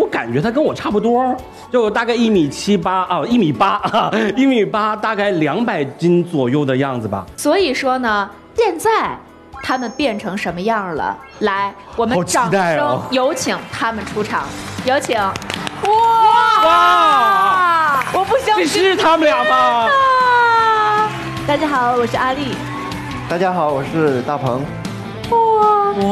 感觉他跟我差不多，就大概1.78米啊，1.8米，大概200斤左右的样子吧。 所以说呢，现在他们变成什么样了？来，我们掌声有请他们出场，有请。哇！我不相信， 这是他们俩吗？ 大家好，我是阿丽。 大家好，我是大鹏。 哇！